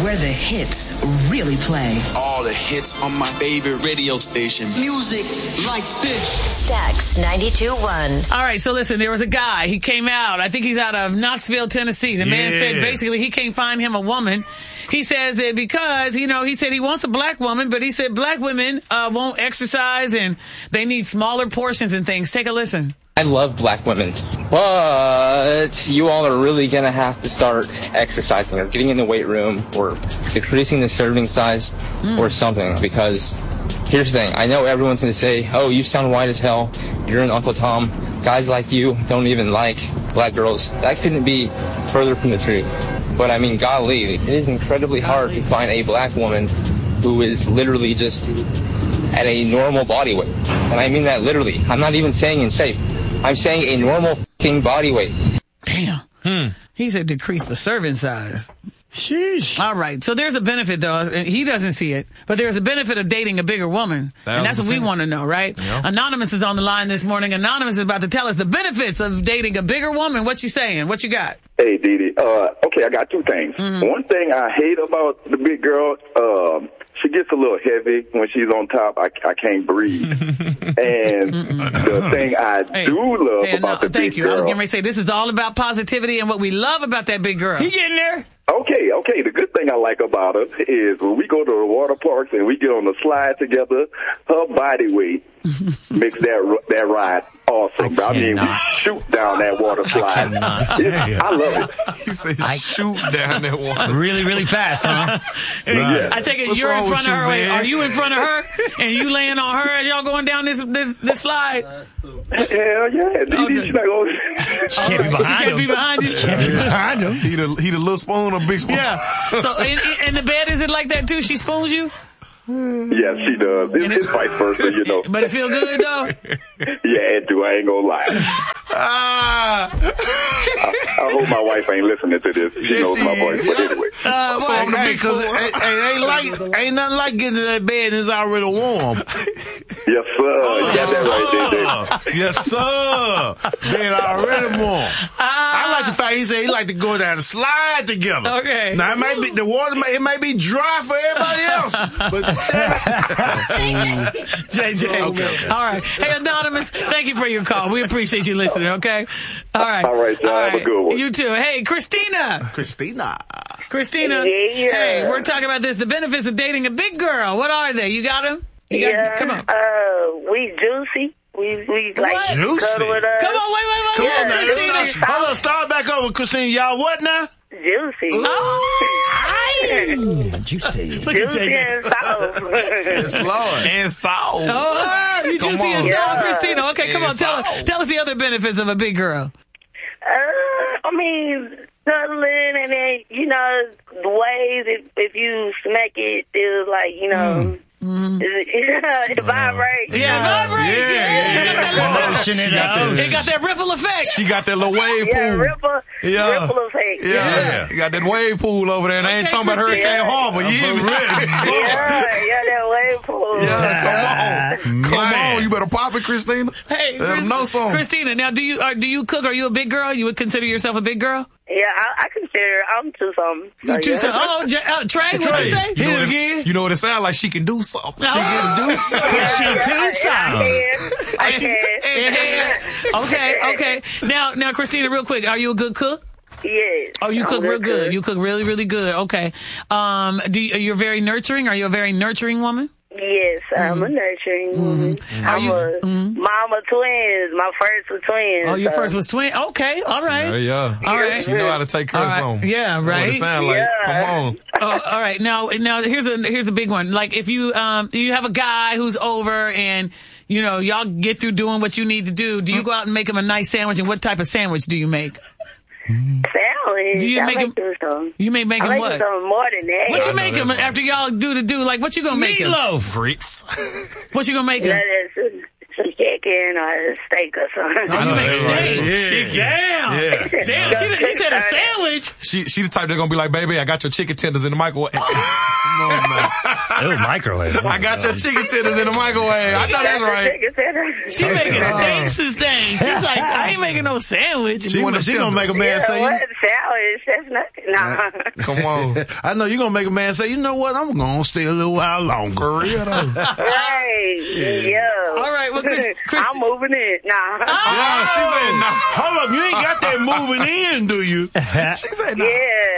where the hits really play. All the hits on my favorite radio station. Music like this. Stax 92.1. All right, so listen, there was a guy. He came out. I think he's out of Knoxville, Tennessee. The man said basically he can't find him a woman. He says that because, he said he wants a black woman, but he said black women won't exercise and they need smaller portions and things. Take a listen. I love black women, but you all are really going to have to start exercising or getting in the weight room or decreasing the serving size or something, because here's the thing. I know everyone's going to say, oh, you sound white as hell. You're an Uncle Tom. Guys like you don't even like black girls. That couldn't be further from the truth. But I mean, golly, it is incredibly hard to find a black woman who is literally just at a normal body weight. And I mean that literally. I'm not even saying in shape. I'm saying a normal f***ing body weight. Damn. He said decrease the serving size. Sheesh. All right. So there's a benefit, though. He doesn't see it. But there's a benefit of dating a bigger woman. And that's what we want to know, right? Yeah. Anonymous is on the line this morning. Anonymous is about to tell us the benefits of dating a bigger woman. What you saying? What you got? Hey, Dee. Okay, I got two things. One thing I hate about the big girl, she gets a little heavy when she's on top. I can't breathe. And the thing I do love about the big girl. I was getting ready to say, this is all about positivity and what we love about that big girl. He getting there. Okay. The good thing I like about her is when we go to the water parks and we get on the slide together, her body weight makes that ride awesome. I mean, we shoot down that water slide. I love it. He said shoot down that water. Really, really fast, huh? Yeah. I take it you're in front of her. Wait, are you in front of her and you laying on her as y'all going down this slide? Hell yeah. She's not going She can't be behind you. She can't be behind him. He the little spoon or big spoon? Yeah. So in the bed, is it like that too? She spoons you? Yes, she does. It's vice versa, But it feel good, though? Yeah, it do. I ain't gonna lie. I hope my wife ain't listening to this. She knows my voice. But anyway. Ain't nothing like getting in that bed and it's already warm. Yes, sir. You got that right there, Yes, sir. Bed already warm. I like the fact he said he like to go down and slide together. Okay. Now, it might be the water. It may be dry for everybody else, but JJ. Okay. All right. Hey, Anonymous, thank you for your call. We appreciate you listening, okay? All right. All right, y'all. Have a good one. You too. Hey, Christina. Yeah. Hey, we're talking about the benefits of dating a big girl. What are they? You got them? Come on. We juicy. We like juicy. cuddle with us. Come on, wait. Come on now. Hold on, start back over, Christina. Y'all what now? Juicy. Juicy. Juicy and soft. Yes, Lord. And salt. Oh, you juicy and soft, Christina. Okay, come on. Tell us the other benefits of a big girl. I mean, cuddling and then, the ways if you smack it, it's like, it vibrates. Yeah, vibrate. Yeah. Motion it out. It got that ripple effect. She got that little wave pool. Ripple effect. Yeah. You got that wave pool over there, and I ain't talking about Hurricane Harbor. You hear me? That wave pool. Yeah, come on. You better pop it, Christina. Hey, let them know something. Christina, now do you cook? Are you a big girl? You would consider yourself a big girl? Yeah, I consider I'm too something. You too something. Oh, Trey, what you say? Hit it again. You know what it sounds like? She can do something. She can do something. I can. Okay. Now, Christina, real quick, are you a good cook? Yes. Oh, you cook real good. You cook really, really good. Okay. You're very nurturing? Are you a very nurturing woman? Yes, I'm a nurturing woman. I'm a mom of twins. My first was twins. Oh, your first was twins? Okay, all right. Yeah. All right. You know how to take care of something. Yeah, right. What it sound like. Come on. All right. Now here's the big one. Like if you have a guy who's over and y'all get through doing what you need to do, do you go out and make him a nice sandwich, and what type of sandwich do you make? Salad. Do you make him? You may make him what? Something more than that. What you make him after y'all do? Like what you gonna make him? Meatloaf. Grits. What you gonna make him? Some chicken. chicken or steak or something. Oh, you make steak? Yeah. Damn. She said a sandwich. She the type that's gonna be like, baby, I got your chicken tenders in the microwave. Come on, man. Oh, microwave. I got your chicken tenders in the microwave. I know that's right. She making steaks and things. She's like, I ain't making no sandwich. She gonna make a man say, what sandwich? That's nothing. Nah. Come on. I know you're gonna make a man say, you know what? I'm gonna stay a little while longer. Right. Yeah. All right. Well, I'm moving in. Nah. Yeah, she said, no. Hold up, you ain't got that moving in, do you? She said, no. Yeah.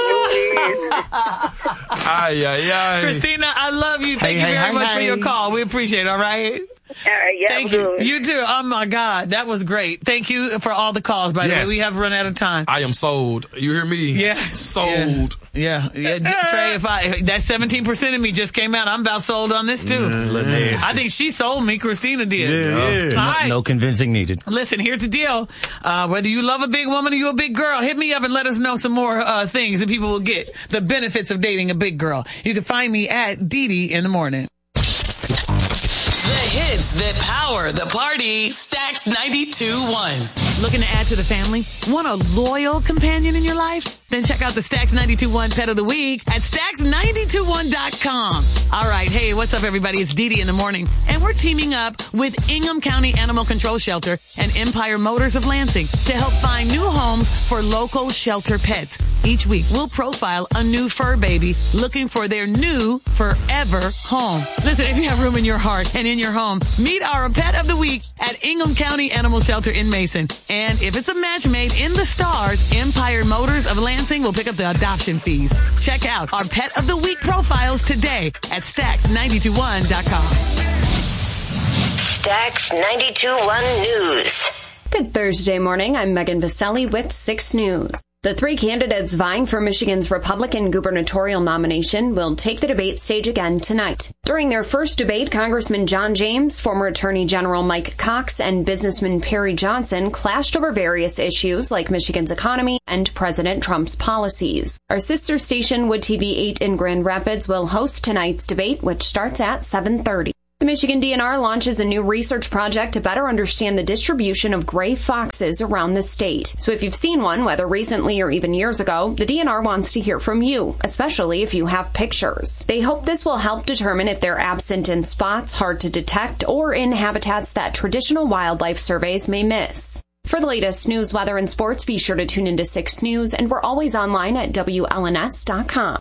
Ay. Christina, I love you. Thank you very much for your call. We appreciate it. All right. All right, yeah, thank you. You too. Oh my God, that was great. Thank you for all the calls. By the way, we have run out of time. I am sold. You hear me? Yeah, sold. Yeah. Trey, if that 17% of me just came out, I'm about sold on this too. I think she sold me. Christina did. Yeah. All right. No convincing needed. Listen, here's the deal. Whether you love a big woman or you a big girl, hit me up and let us know some more things that people will get. The benefits of dating a big girl. You can find me at Dee in the morning. The hits that power the party. Stax 92.1. Looking to add to the family? Want a loyal companion in your life? Then check out the Stax 92.1 Pet of the Week at Stax921.com. All right. Hey, what's up, everybody? It's Dee in the morning. And we're teaming up with Ingham County Animal Control Shelter and Empire Motors of Lansing to help find new homes for local shelter pets. Each week, we'll profile a new fur baby looking for their new forever home. Listen, if you have room in your heart and in your home, meet our Pet of the Week at Ingham County Animal Shelter in Mason. And if it's a match made in the stars, Empire Motors of Lansing will pick up the adoption fees. Check out our Pet of the Week profiles today at Stax921.com. Stax 92.1 News. Good Thursday morning. I'm Megan Vaselli with 6 News. The 3 candidates vying for Michigan's Republican gubernatorial nomination will take the debate stage again tonight. During their first debate, Congressman John James, former Attorney General Mike Cox, and businessman Perry Johnson clashed over various issues like Michigan's economy and President Trump's policies. Our sister station, Wood TV 8 in Grand Rapids, will host tonight's debate, which starts at 7:30. The Michigan DNR launches a new research project to better understand the distribution of gray foxes around the state. So if you've seen one, whether recently or even years ago, the DNR wants to hear from you, especially if you have pictures. They hope this will help determine if they're absent in spots hard to detect or in habitats that traditional wildlife surveys may miss. For the latest news, weather, and sports, be sure to tune into 6 News, and we're always online at WLNS.com.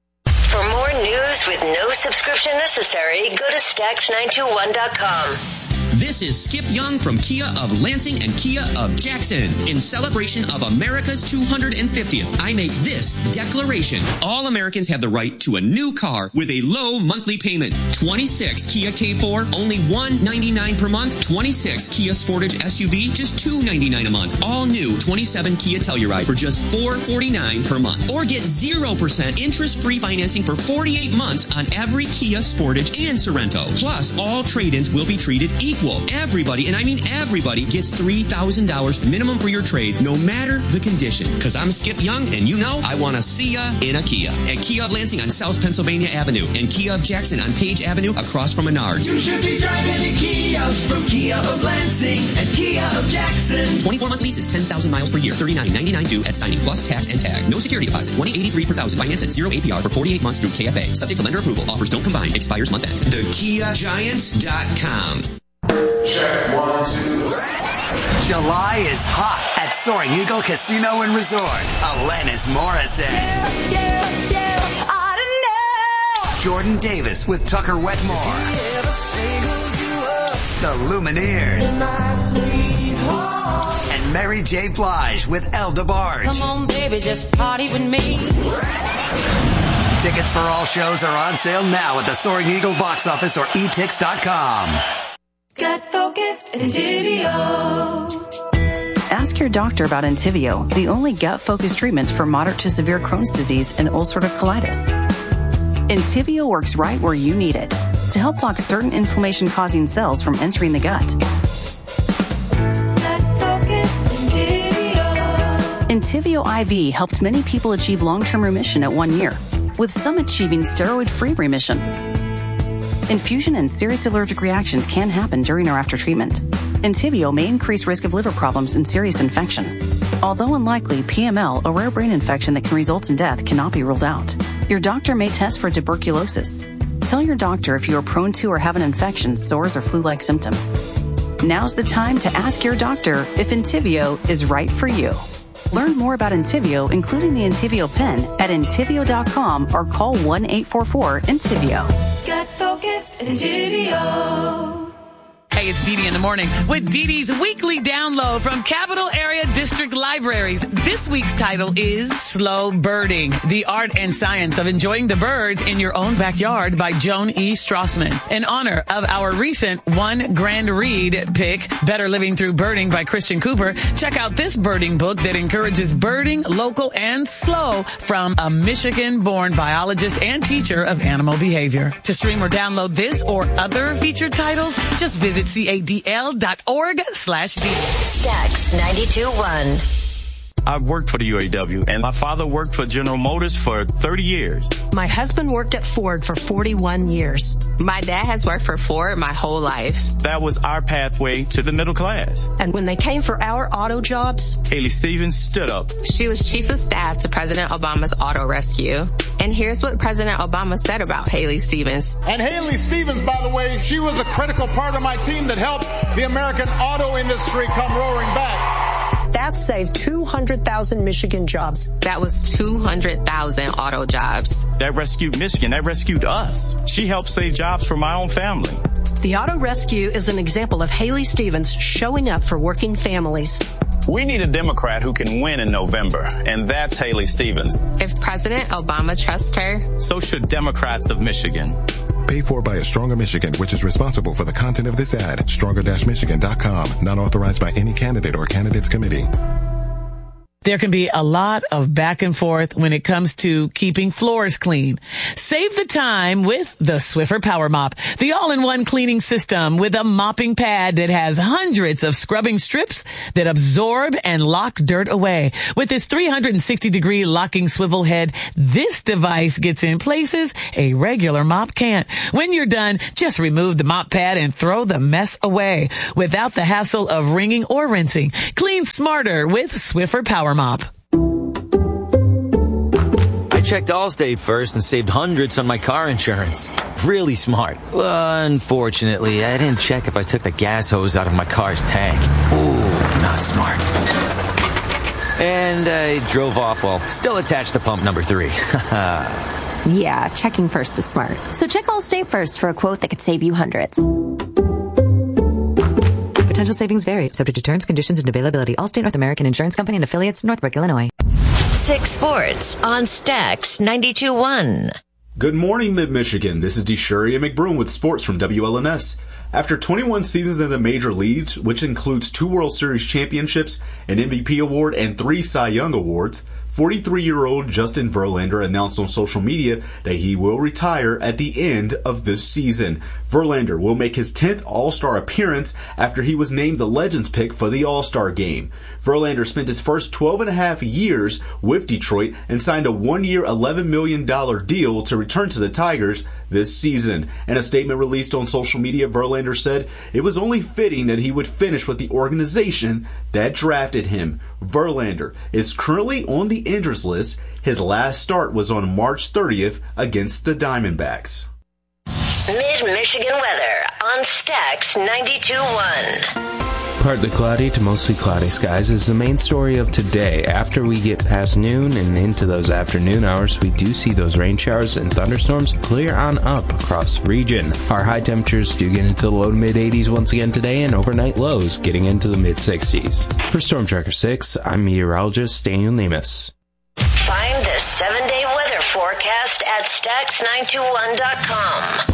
For more news with no subscription necessary, go to Stax921.com. This is Skip Young from Kia of Lansing and Kia of Jackson. In celebration of America's 250th, I make this declaration. All Americans have the right to a new car with a low monthly payment. 26 Kia K4, only $199 per month. 26 Kia Sportage SUV, just $299 a month. All new 27 Kia Telluride for just $449 per month. Or get 0% interest-free financing for 48 months on every Kia Sportage and Sorento. Plus, all trade-ins will be treated equal. Everybody, and I mean everybody, gets $3,000 minimum for your trade, no matter the condition. Because I'm Skip Young, and you know I want to see ya in a Kia. At Kia of Lansing on South Pennsylvania Avenue, and Kia of Jackson on Page Avenue across from Menards. You should be driving a Kia from Kia of Lansing and Kia of Jackson. 24-month leases, 10,000 miles per year, $39.99 due at signing, plus tax and tag. No security deposit, $20.83 per thousand. Finance at 0 APR for 48 months through KFA. Subject to lender approval. Offers don't combine. Expires month end. TheKiaGiant.com. Check 1, 2. July is hot at Soaring Eagle Casino and Resort. Alanis Morissette. I don't know. Jordan Davis with Tucker Wetmore. The Lumineers. And Mary J. Blige with El DeBarge. Come on, baby, just party with me. Tickets for all shows are on sale now at the Soaring Eagle box office or etix.com. Get focused, Entivio. Ask your doctor about Entivio, the only gut-focused treatment for moderate to severe Crohn's disease and ulcerative colitis. Entivio works right where you need it to help block certain inflammation-causing cells from entering the gut. Entivio IV helped many people achieve long-term remission at 1 year, with some achieving steroid-free remission. Infusion and serious allergic reactions can happen during or after treatment. Entyvio may increase risk of liver problems and serious infection. Although unlikely, PML, a rare brain infection that can result in death, cannot be ruled out. Your doctor may test for tuberculosis. Tell your doctor if you are prone to or have an infection, sores, or flu-like symptoms. Now's the time to ask your doctor if Entyvio is right for you. Learn more about Entyvio, including the Entyvio pen, at Entyvio.com or call 1-844-ENTYVIO. Got focused, Entyvio. Hey, it's Dee Dee in the morning with Dee Dee's weekly download from Capital Area District Libraries. This week's title is Slow Birding, the art and science of enjoying the birds in your own backyard by Joan E. Strassman. In honor of our recent One Grand Read pick, Better Living Through Birding by Christian Cooper, check out this birding book that encourages birding local and slow from a Michigan-born biologist and teacher of animal behavior. To stream or download this or other featured titles, just visit cadl.org/D. Stax 92.1. I've worked for the UAW, and my father worked for General Motors for 30 years. My husband worked at Ford for 41 years. My dad has worked for Ford my whole life. That was our pathway to the middle class. And when they came for our auto jobs, Haley Stevens stood up. She was chief of staff to President Obama's auto rescue. And here's what President Obama said about Haley Stevens. And Haley Stevens, by the way, she was a critical part of my team that helped the American auto industry come roaring back. That saved 200,000 Michigan jobs. That was 200,000 auto jobs. That rescued Michigan. That rescued us. She helped save jobs for my own family. The auto rescue is an example of Haley Stevens showing up for working families. We need a Democrat who can win in November, and that's Haley Stevens. If President Obama trusts her, so should Democrats of Michigan. Paid for by A Stronger Michigan, which is responsible for the content of this ad. Stronger-Michigan.com. Not authorized by any candidate or candidates committee. There can be a lot of back and forth when it comes to keeping floors clean. Save the time with the Swiffer Power Mop, the all-in-one cleaning system with a mopping pad that has hundreds of scrubbing strips that absorb and lock dirt away. With its 360-degree locking swivel head, this device gets in places a regular mop can't. When you're done, just remove the mop pad and throw the mess away without the hassle of wringing or rinsing. Clean smarter with Swiffer Power Mop. I checked Allstate first and saved hundreds on my car insurance. Really smart. Unfortunately, I didn't check if I took the gas hose out of my car's tank. Ooh, not smart. And I drove off while still attached to pump number 3. Yeah, checking first is smart. So check Allstate first for a quote that could save you hundreds. Potential savings vary, subject to terms, conditions, and availability. Allstate North American Insurance Company and affiliates, Northbrook, Illinois. 6 Sports on Stax 92.1. Good morning, Mid-Michigan. This is Deshuria McBroom with sports from WLNS. After 21 seasons in the major leagues, which includes 2 World Series championships, an MVP award, and 3 Cy Young awards, 43-year-old Justin Verlander announced on social media that he will retire at the end of this season. Verlander will make his 10th All-Star appearance after he was named the Legends pick for the All-Star game. Verlander spent his first 12.5 years with Detroit and signed a 1-year, $11 million deal to return to the Tigers this season. In a statement released on social media, Verlander said it was only fitting that he would finish with the organization that drafted him. Verlander is currently on the injuries list. His last start was on March 30th against the Diamondbacks. Mid-Michigan weather on Stax 92.1. Partly cloudy to mostly cloudy skies is the main story of today. After we get past noon and into those afternoon hours, we do see those rain showers and thunderstorms clear on up across the region. Our high temperatures do get into the low to mid 80s once again today, and overnight lows getting into the mid 60s. For Storm Tracker 6, I'm meteorologist Daniel Nemus. Find the 7-day weather forecast at Stax921.com.